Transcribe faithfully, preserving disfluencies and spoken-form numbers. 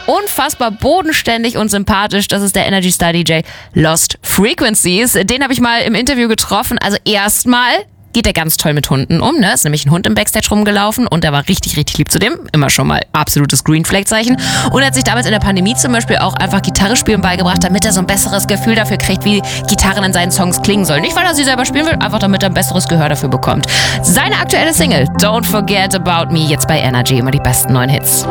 unfassbar bodenständig und sympathisch. Das ist der Energy Star D J Lost Frequencies. Den habe ich mal im Interview getroffen. Also erstmal geht er ganz toll mit Hunden um, ne? Ist nämlich ein Hund im Backstage rumgelaufen und er war richtig, richtig lieb zu dem. Immer schon mal absolutes Green Flag Zeichen. Und er hat sich damals in der Pandemie zum Beispiel auch einfach Gitarre spielen beigebracht, damit er so ein besseres Gefühl dafür kriegt, wie Gitarren in seinen Songs klingen sollen. Nicht, weil er sie selber spielen will, einfach damit er ein besseres Gehör dafür bekommt. Seine aktuelle Single, Don't Forget About Me, jetzt bei Energy, immer die besten neuen Hits.